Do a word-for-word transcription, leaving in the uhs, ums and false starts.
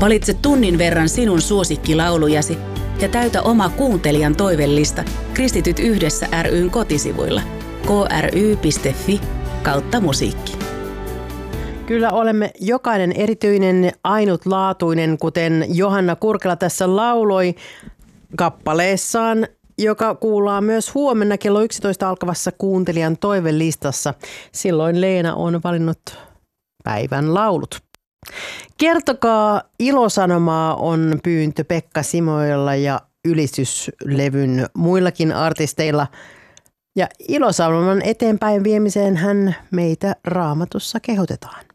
Valitse tunnin verran sinun suosikkilaulujasi ja täytä oma kuuntelijan toivellista Kristityt yhdessä ry:n kotisivuilla kry piste fi kautta musiikki. Kyllä olemme jokainen erityinen, ainutlaatuinen, kuten Johanna Kurkela tässä lauloi kappaleessaan, joka kuullaan myös huomenna kello yksitoista alkavassa kuuntelijan toivelistassa. Silloin Leena on valinnut päivän laulut. Kertokaa ilosanomaa on pyyntö Pekka Simoilla ja ylistyslevyn muillakin artisteilla. Ja ilosanoman eteenpäin viemiseen hän meitä Raamatussa kehotetaan.